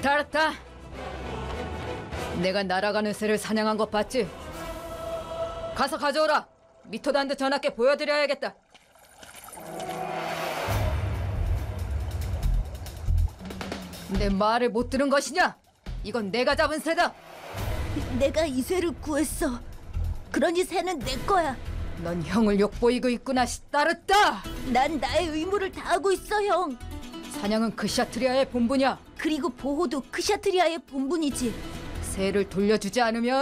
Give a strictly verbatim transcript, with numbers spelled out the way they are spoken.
알았다 알았다. 내가 날아가는 새를 사냥한 것 봤지? 가서 가져오라. 미토단드 전하께 보여드려야겠다. 내 말을 못 들은 것이냐? 이건 내가 잡은 새다. 내가 이 새를 구했어. 그러니 새는 내 거야. 넌 형을 욕보이고 있구나, 시따르다. 난 나의 의무를 다하고 있어, 형. 사냥은 크샤트리아의 본분이야. 그리고 보호도 크샤트리아의 본분이지. 새를 돌려주지 않으면